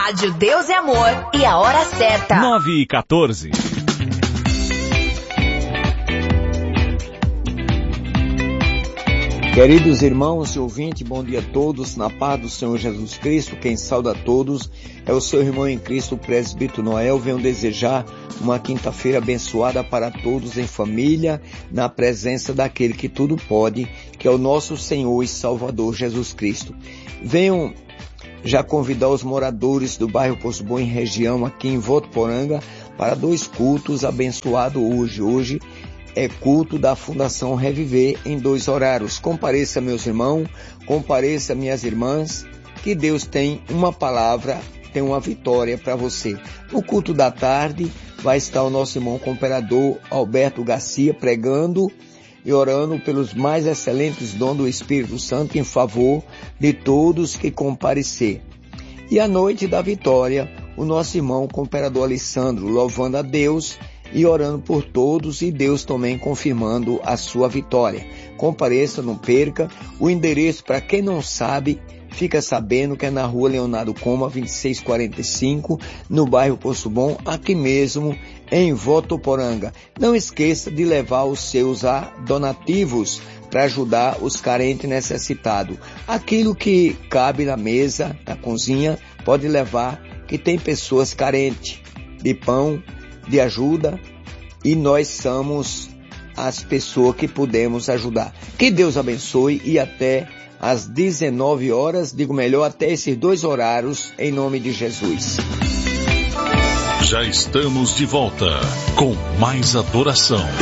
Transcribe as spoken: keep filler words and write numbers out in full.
Rádio Deus é Amor e a hora certa. nove e quatorze. Queridos irmãos e ouvintes, bom dia a todos, na paz do Senhor Jesus Cristo. Quem sauda a todos é o seu irmão em Cristo, o presbítero Noel. Venho desejar uma quinta-feira abençoada para todos em família, na presença daquele que tudo pode, que é o nosso Senhor e Salvador Jesus Cristo. Venho já convidar os moradores do bairro Poço Bom, em região aqui em Votuporanga, para dois cultos abençoados hoje. Hoje é culto da Fundação Reviver em dois horários. Compareça, meus irmãos, compareça, minhas irmãs, que Deus tem uma palavra, tem uma vitória para você. No culto da tarde vai estar o nosso irmão cooperador Alberto Garcia pregando e orando pelos mais excelentes dons do Espírito Santo em favor de todos que comparecer. E à noite da vitória, o nosso irmão cooperador Alessandro louvando a Deus e orando por todos, e Deus também confirmando a sua vitória. Compareça, não perca. O endereço, para quem não sabe, fica sabendo que é na rua Leonardo Coma, vinte e seis quarenta e cinco, no bairro Poço Bom, aqui mesmo em Votuporanga. Não esqueça de levar os seus donativos para ajudar os carentes necessitados. Aquilo que cabe na mesa, na cozinha, pode levar, que tem pessoas carentes de pão, de ajuda, e nós somos as pessoas que podemos ajudar. Que Deus abençoe e até às dezenove horas, digo melhor, até esses dois horários, em nome de Jesus. Já estamos de volta com mais adoração.